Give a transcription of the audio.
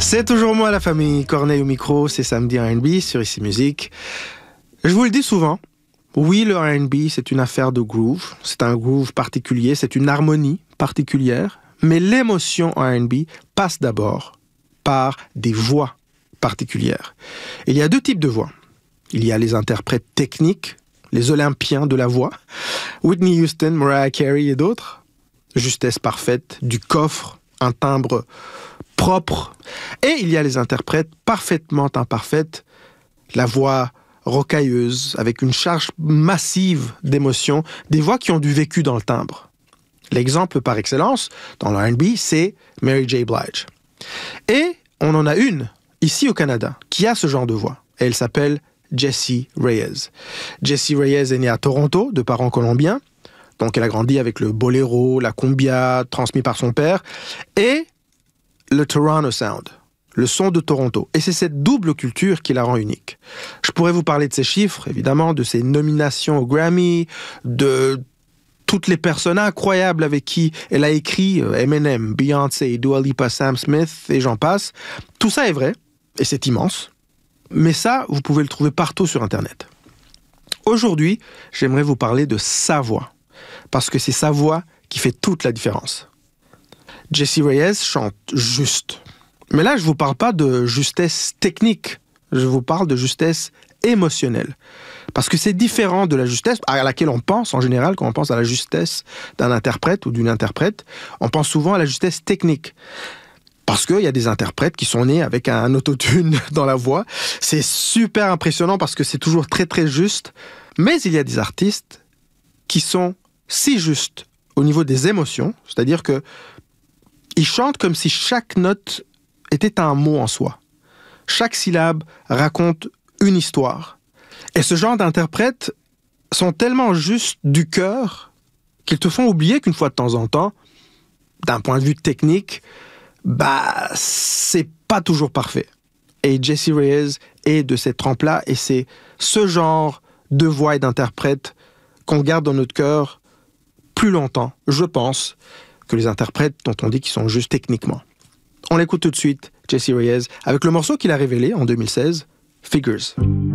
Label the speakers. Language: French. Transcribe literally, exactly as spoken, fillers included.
Speaker 1: C'est toujours moi, la famille Corneille au micro, c'est Samedi R and B sur Ici Musique. Je vous le dis souvent, oui, le R and B, c'est une affaire de groove, c'est un groove particulier, c'est une harmonie particulière, mais l'émotion en R and B passe d'abord par des voix particulières. Il y a deux types de voix. Il y a les interprètes techniques, les Olympiens de la voix, Whitney Houston, Mariah Carey et d'autres. Justesse parfaite, du coffre, un timbre propre. Et il y a les interprètes parfaitement imparfaites, la voix rocailleuse, avec une charge massive d'émotions, des voix qui ont du vécu dans le timbre. L'exemple par excellence, dans le R and B, c'est Mary J. Blige. Et on en a une, ici au Canada, qui a ce genre de voix. Et elle s'appelle Jessie Reyez. Jessie Reyez est née à Toronto, de parents colombiens. Donc elle a grandi avec le boléro, la cumbia, transmis par son père, et le Toronto Sound, le son de Toronto. Et c'est cette double culture qui la rend unique. Je pourrais vous parler de ses chiffres, évidemment, de ses nominations au Grammy, de toutes les personnes incroyables avec qui elle a écrit, Eminem, Beyoncé, Dua Lipa, Sam Smith, et j'en passe. Tout ça est vrai, et c'est immense. Mais ça, vous pouvez le trouver partout sur Internet. Aujourd'hui, j'aimerais vous parler de sa voix, parce que c'est sa voix qui fait toute la différence. Jessie Reyez chante juste. Mais là, je ne vous parle pas de justesse technique, je vous parle de justesse émotionnelle. Parce que c'est différent de la justesse à laquelle on pense en général, quand on pense à la justesse d'un interprète ou d'une interprète, on pense souvent à la justesse technique. Parce qu'il y a des interprètes qui sont nés avec un autotune dans la voix. C'est super impressionnant parce que c'est toujours très très juste. Mais il y a des artistes qui sont si justes au niveau des émotions, c'est-à-dire que ils chantent comme si chaque note était un mot en soi. Chaque syllabe raconte une histoire. Et ce genre d'interprètes sont tellement justes du cœur qu'ils te font oublier qu'une fois de temps en temps, d'un point de vue technique, bah, c'est pas toujours parfait. Et Jessie Reyez est de cette trempe-là, et c'est ce genre de voix et d'interprète qu'on garde dans notre cœur plus longtemps, je pense, que les interprètes dont on dit qu'ils sont justes techniquement. On l'écoute tout de suite, Jessie Reyez, avec le morceau qu'il a révélé en deux mille seize, Figures.